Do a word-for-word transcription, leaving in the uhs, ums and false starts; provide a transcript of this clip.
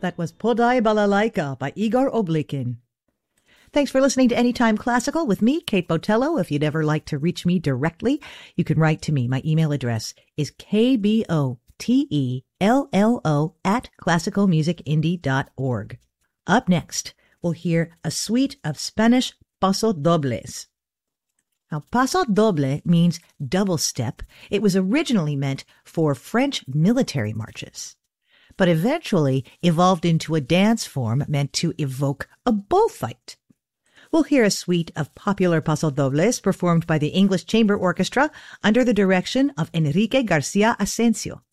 That was Podaj Balalaika by Igor Oblikin. Thanks for listening to Anytime Classical with me, Kate Botello. If you'd ever like to reach me directly, you can write to me. My email address is k b o t e l l o at classical music indie dot org. Up next, we'll hear a suite of Spanish pasodobles. Now, paso doble means double step. It was originally meant for French military marches, but eventually evolved into a dance form meant to evoke a bullfight. We'll hear a suite of popular pasodobles performed by the English Chamber Orchestra under the direction of Enrique Garcia Asensio.